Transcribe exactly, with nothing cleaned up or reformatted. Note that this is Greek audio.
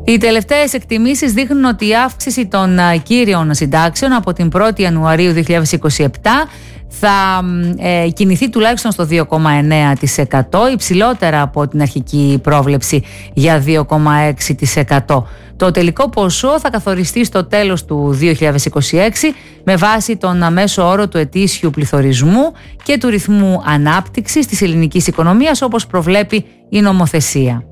Οι τελευταίες εκτιμήσεις δείχνουν ότι η αύξηση των κύριων συντάξεων από την πρώτη Ιανουαρίου δύο χιλιάδες είκοσι επτά θα ε, κινηθεί τουλάχιστον στο δύο κόμμα εννέα τοις εκατό, υψηλότερα από την αρχική πρόβλεψη για δύο κόμμα έξι τοις εκατό. Το τελικό ποσό θα καθοριστεί στο τέλος του δύο χιλιάδες είκοσι έξι με βάση τον μέσο όρο του ετήσιου πληθωρισμού και του ρυθμού ανάπτυξης της ελληνικής οικονομίας, όπως προβλέπει η νομοθεσία.